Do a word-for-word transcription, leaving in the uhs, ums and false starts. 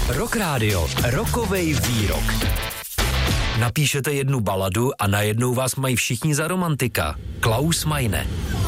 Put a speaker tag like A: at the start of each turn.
A: Rock Radio, rokovej výrok. Napíšete jednu baladu a najednou vás mají všichni za romantika. Klaus Meine.